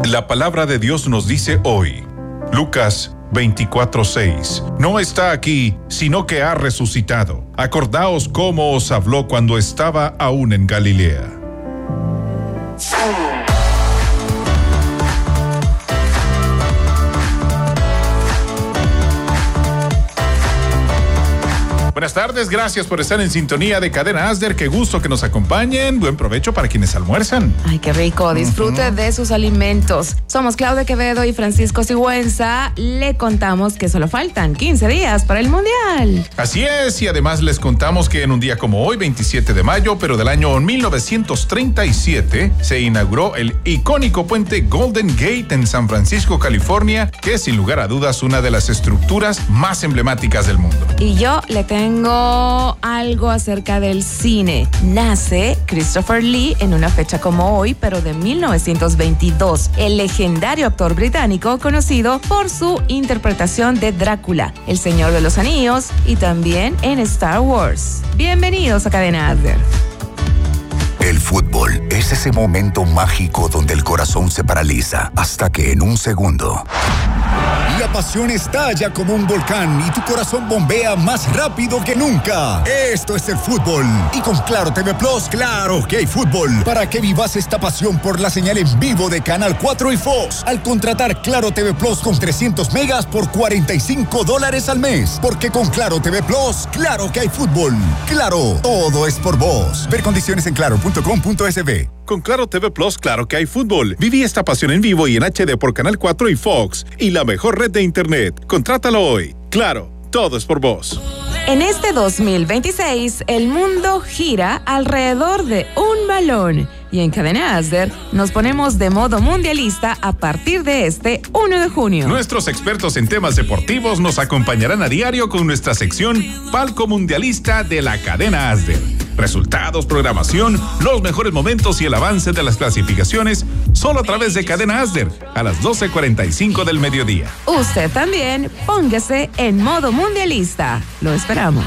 La palabra de Dios nos dice hoy, Lucas 24:6, no está aquí, sino que ha resucitado. Acordaos cómo os habló cuando estaba aún en Galilea. Buenas tardes, gracias por estar en sintonía de Cadena Asder. Qué gusto que nos acompañen. Buen provecho para quienes almuerzan. Ay, qué rico. Disfrute de sus alimentos. Somos Claudia Quevedo y Francisco Sigüenza. Le contamos que solo faltan 15 días para el Mundial. Así es, y además les contamos que en un día como hoy, 27 de mayo, pero del año 1937, se inauguró el icónico puente Golden Gate en San Francisco, California, que es sin lugar a dudas una de las estructuras más emblemáticas del mundo. Y yo le tengo algo acerca del cine. Nace Christopher Lee en una fecha como hoy, pero de 1922. El legendario actor británico conocido por su interpretación de Drácula, El Señor de los Anillos y también en Star Wars. Bienvenidos a Cadena Asder. El fútbol es ese momento mágico donde el corazón se paraliza hasta que en un segundo la pasión estalla como un volcán y tu corazón bombea más rápido que nunca. Esto es el fútbol. Y con Claro TV Plus, claro que hay fútbol. Para que vivas esta pasión por la señal en vivo de Canal 4 y Fox. Al contratar Claro TV Plus con 300 megas por $45 al mes. Porque con Claro TV Plus, claro que hay fútbol. Claro, todo es por vos. Ver condiciones en claro.com.sb. Con Claro TV Plus, claro que hay fútbol. Viví esta pasión en vivo y en HD por Canal 4 y Fox. Y la mejor red de internet. Contrátalo hoy. Claro, todo es por vos. En este 2026, el mundo gira alrededor de un balón. Y en Cadena Asder nos ponemos de modo mundialista a partir de este 1 de junio. Nuestros expertos en temas deportivos nos acompañarán a diario con nuestra sección Palco Mundialista de la Cadena Asder. Resultados, programación, los mejores momentos y el avance de las clasificaciones solo a través de Cadena Asder a las 12:45 del mediodía. Usted también póngase en modo mundialista. Lo esperamos.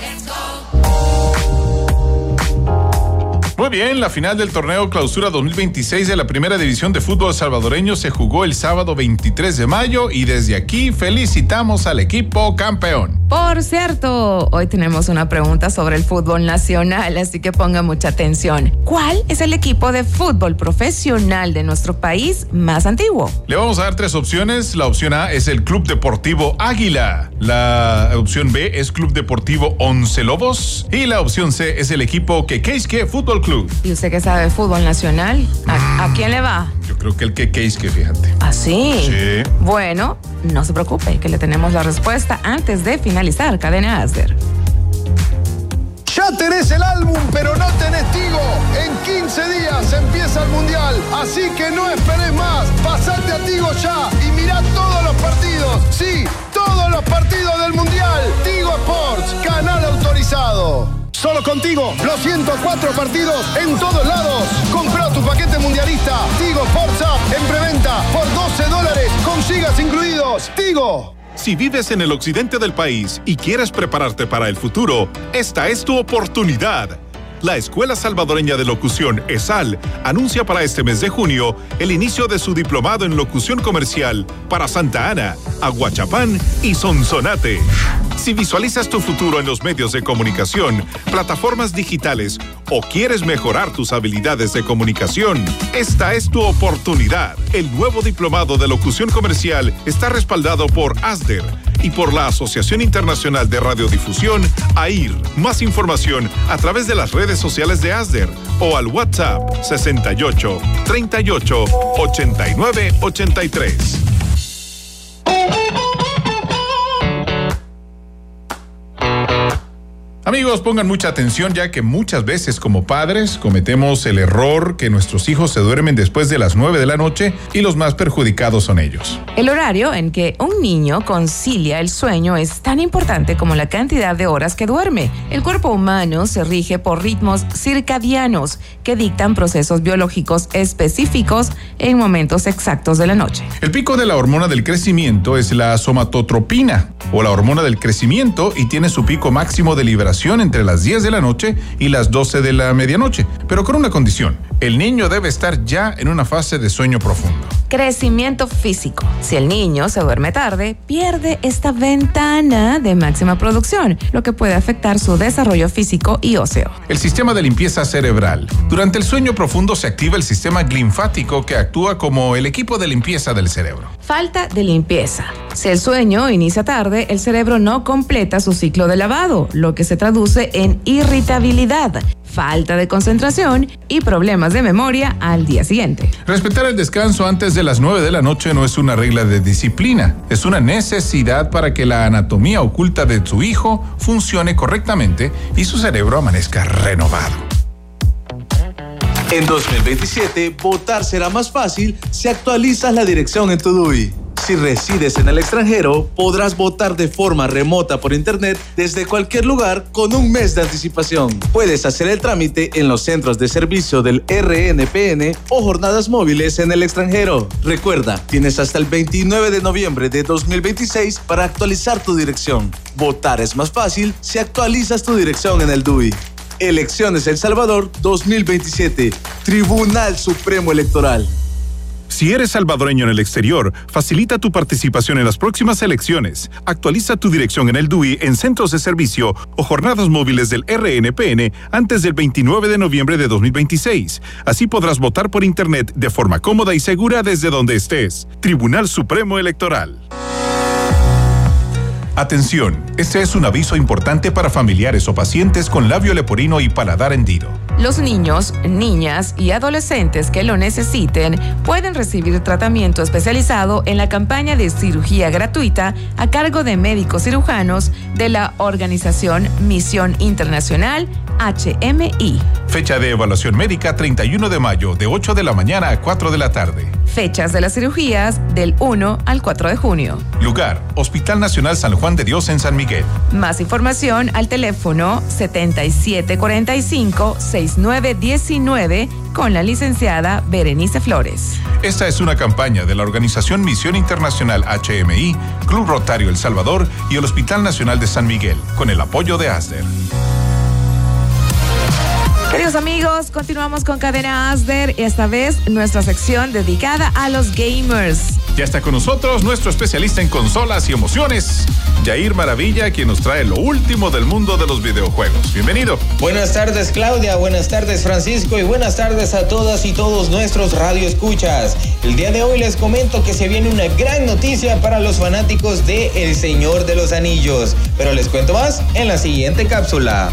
Muy bien, la final del torneo Clausura 2026 de la Primera División de Fútbol Salvadoreño se jugó el sábado 23 de mayo y desde aquí felicitamos al equipo campeón. Por cierto, hoy tenemos una pregunta sobre el fútbol nacional, así que ponga mucha atención. ¿Cuál es el equipo de fútbol profesional de nuestro país más antiguo? Le vamos a dar 3 opciones. La opción A es el Club Deportivo Águila. La opción B es Club Deportivo Once Lobos. Y la opción C es el equipo Quequeisque Fútbol Club. ¿Y usted qué sabe de fútbol nacional? ¿A quién le va? Yo creo que el Quequeisque, fíjate. ¿Ah, sí? Sí. Bueno, no se preocupe, que le tenemos la respuesta antes de finalizar Cadena Asder. Ya tenés el álbum, pero no tenés Tigo. En 15 días empieza el Mundial, así que no esperes más. Pasate a Tigo ya y mirá todos los partidos. Sí, todos los partidos del Mundial. Tigo Sports, canal autorizado. Solo contigo, los 104 partidos en todos lados. Comprá tu paquete mundialista Tigo Sports App en preventa por $12 con gigas incluidos. Tigo. Si vives en el occidente del país y quieres prepararte para el futuro, esta es tu oportunidad. La Escuela Salvadoreña de Locución, ESAL, anuncia para este mes de junio el inicio de su diplomado en locución comercial para Santa Ana, Aguachapán y Sonsonate. Si visualizas tu futuro en los medios de comunicación, plataformas digitales o quieres mejorar tus habilidades de comunicación, esta es tu oportunidad. El nuevo diplomado de locución comercial está respaldado por ASDER y por la Asociación Internacional de Radiodifusión, AIR. Más información a través de las redes sociales de ASDER o al WhatsApp 68 38 89 83. Amigos, pongan mucha atención ya que muchas veces como padres cometemos el error que nuestros hijos se duermen después de las 9 de la noche y los más perjudicados son ellos. El horario en que un niño concilia el sueño es tan importante como la cantidad de horas que duerme. El cuerpo humano se rige por ritmos circadianos que dictan procesos biológicos específicos en momentos exactos de la noche. El pico de la hormona del crecimiento es la somatotropina o la hormona del crecimiento y tiene su pico máximo de liberación entre las 10 de la noche y las 12 de la medianoche, pero con una condición: el niño debe estar ya en una fase de sueño profundo. Crecimiento físico. Si el niño se duerme tarde, pierde esta ventana de máxima producción, lo que puede afectar su desarrollo físico y óseo. El sistema de limpieza cerebral. Durante el sueño profundo se activa el sistema linfático que actúa como el equipo de limpieza del cerebro. Falta de limpieza. Si el sueño inicia tarde, el cerebro no completa su ciclo de lavado, lo que se traduce en irritabilidad, falta de concentración y problemas de memoria al día siguiente. Respetar el descanso antes de las 9 de la noche no es una regla de disciplina, es una necesidad para que la anatomía oculta de su hijo funcione correctamente y su cerebro amanezca renovado. En 2027, votar será más fácil si actualizas la dirección en tu DUI. Si resides en el extranjero, podrás votar de forma remota por internet desde cualquier lugar con un mes de anticipación. Puedes hacer el trámite en los centros de servicio del RNPN o jornadas móviles en el extranjero. Recuerda, tienes hasta el 29 de noviembre de 2026 para actualizar tu dirección. Votar es más fácil si actualizas tu dirección en el DUI. Elecciones El Salvador 2027. Tribunal Supremo Electoral. Si eres salvadoreño en el exterior, facilita tu participación en las próximas elecciones. Actualiza tu dirección en el DUI en centros de servicio o jornadas móviles del RNPN antes del 29 de noviembre de 2026. Así podrás votar por internet de forma cómoda y segura desde donde estés. Tribunal Supremo Electoral. Atención, este es un aviso importante para familiares o pacientes con labio leporino y paladar hendido. Los niños, niñas y adolescentes que lo necesiten pueden recibir tratamiento especializado en la campaña de cirugía gratuita a cargo de médicos cirujanos de la organización Misión Internacional HMI. Fecha de evaluación médica 31 de mayo de 8 de la mañana a 4 de la tarde. Fechas de las cirugías del 1 al 4 de junio. Lugar, Hospital Nacional San Juan de Dios en San Miguel. Más información al teléfono 7745-6919 con la licenciada Berenice Flores. Esta es una campaña de la organización Misión Internacional HMI, Club Rotario El Salvador y el Hospital Nacional de San Miguel, con el apoyo de ASDER. Queridos amigos, continuamos con Cadena ASDER, esta vez nuestra sección dedicada a los gamers. Ya está con nosotros nuestro especialista en consolas y emociones, Yair Maravilla, quien nos trae lo último del mundo de los videojuegos. Bienvenido. Buenas tardes, Claudia, buenas tardes, Francisco, y buenas tardes a todas y todos nuestros radioescuchas. El día de hoy les comento que se viene una gran noticia para los fanáticos de El Señor de los Anillos, pero les cuento más en la siguiente cápsula.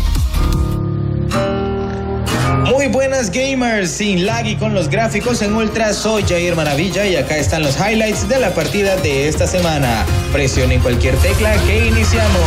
Muy buenas gamers, sin lag y con los gráficos en ultra, soy Jair Maravilla y acá están los highlights de la partida de esta semana. Presionen cualquier tecla que iniciamos.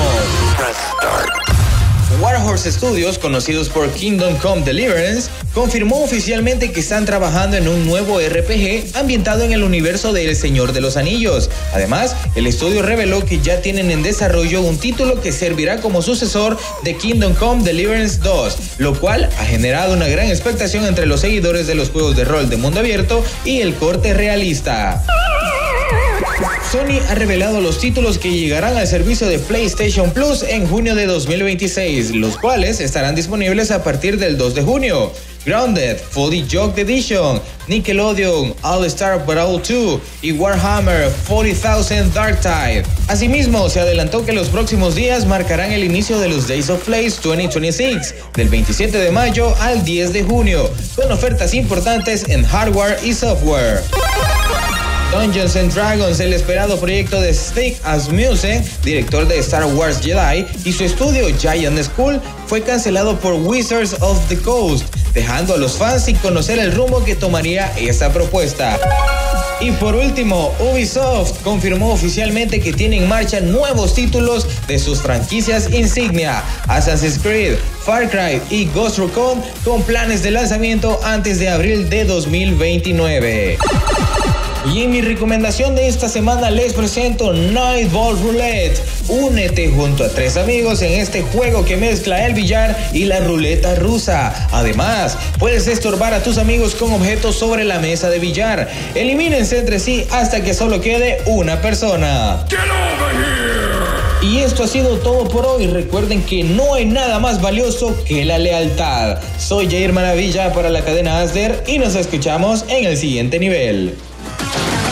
Warhorse Studios, conocidos por Kingdom Come Deliverance, confirmó oficialmente que están trabajando en un nuevo RPG ambientado en el universo de El Señor de los Anillos. Además, el estudio reveló que ya tienen en desarrollo un título que servirá como sucesor de Kingdom Come Deliverance 2, lo cual ha generado una gran expectación entre los seguidores de los juegos de rol de mundo abierto y el corte realista. Sony ha revelado los títulos que llegarán al servicio de PlayStation Plus en junio de 2026, los cuales estarán disponibles a partir del 2 de junio. Grounded, Fully Jogged Edition, Nickelodeon, All-Star Brawl 2 y Warhammer 40,000 Darktide. Asimismo, se adelantó que los próximos días marcarán el inicio de los Days of Play 2026, del 27 de mayo al 10 de junio, con ofertas importantes en hardware y software. Dungeons & Dragons, el esperado proyecto de Stig Asmussen, director de Star Wars Jedi, y su estudio Giant School, fue cancelado por Wizards of the Coast, dejando a los fans sin conocer el rumbo que tomaría esta propuesta. Y por último, Ubisoft confirmó oficialmente que tiene en marcha nuevos títulos de sus franquicias insignia, Assassin's Creed, Far Cry y Ghost Recon, con planes de lanzamiento antes de abril de 2029. Y en mi recomendación de esta semana les presento Nightball Roulette. Únete junto a 3 amigos en este juego que mezcla el billar y la ruleta rusa. Además, puedes estorbar a tus amigos con objetos sobre la mesa de billar. Elimínense entre sí hasta que solo quede una persona. Get over here. Y esto ha sido todo por hoy. Recuerden que no hay nada más valioso que la lealtad. Soy Jair Maravilla para la cadena ASDER y nos escuchamos en el siguiente nivel.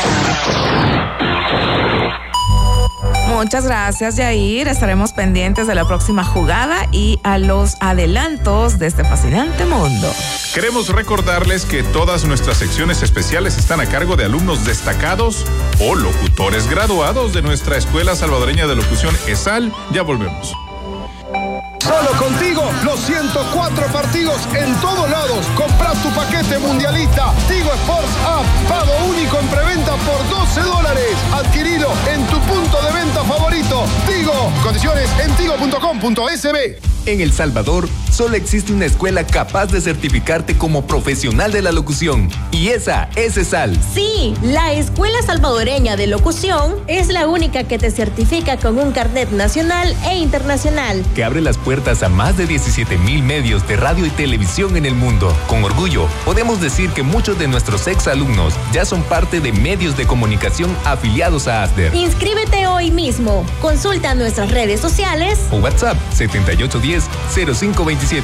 Muchas gracias, Yair. Estaremos pendientes de la próxima jugada y a los adelantos de este fascinante mundo. Queremos recordarles que todas nuestras secciones especiales están a cargo de alumnos destacados o locutores graduados de nuestra Escuela Salvadoreña de Locución ESAL. Ya volvemos. Solo contigo, los 104 partidos en todos lados. Compra tu paquete mundialista Tigo Sports App. Pago único en preventa por $12. Adquirilo en tu punto de venta favorito. Tigo. Condiciones en tigo.com.sb. En El Salvador, solo existe una escuela capaz de certificarte como profesional de la locución. Y esa es ESAL. Sí, la Escuela Salvadoreña de Locución es la única que te certifica con un carnet nacional e internacional. Que abre las puertas a más de 17,000 medios de radio y televisión en el mundo. Con orgullo, podemos decir que muchos de nuestros exalumnos ya son parte de medios de comunicación afiliados a ASDER. Inscríbete hoy mismo. Consulta nuestras redes sociales o WhatsApp 7810-0527.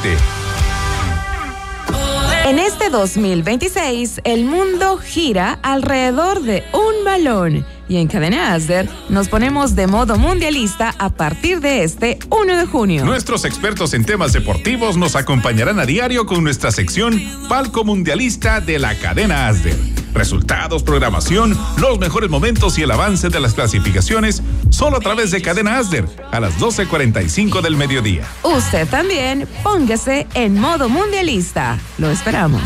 En este 2026, el mundo gira alrededor de un balón. Y en Cadena ASDER nos ponemos de modo mundialista a partir de este 1 de junio. Nuestros expertos en temas deportivos nos acompañarán a diario con nuestra sección Palco Mundialista de la Cadena ASDER. Resultados, programación, los mejores momentos y el avance de las clasificaciones solo a través de Cadena ASDER a las 12:45 del mediodía. Usted también póngase en modo mundialista. Lo esperamos.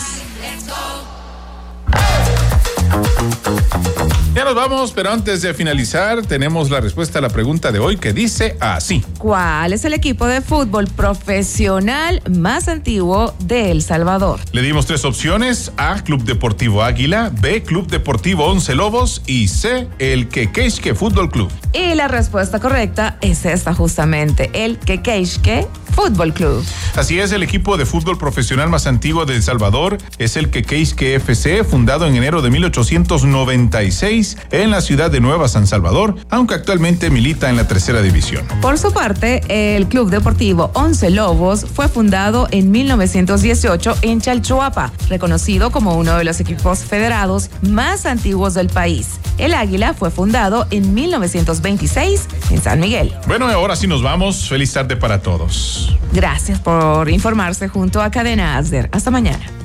Ya nos vamos, pero antes de finalizar tenemos la respuesta a la pregunta de hoy que dice así. ¿Cuál es el equipo de fútbol profesional más antiguo de El Salvador? Le dimos 3 opciones: A, Club Deportivo Águila; B, Club Deportivo Once Lobos; y C, el Quequeishque Fútbol Club. Y la respuesta correcta es esta justamente, el Quequeishque Fútbol Club. Así es, el equipo de fútbol profesional más antiguo de El Salvador es el Quequeishque FC, fundado en enero de 1896 en la ciudad de Nueva San Salvador, aunque actualmente milita en la 3ª división. Por su parte, el Club Deportivo Once Lobos fue fundado en 1918 en Chalchuapa, reconocido como uno de los equipos federados más antiguos del país. El Águila fue fundado en 1926 en San Miguel. Bueno, ahora sí nos vamos. Feliz tarde para todos. Gracias por informarse junto a Cadena ASDER. Hasta mañana.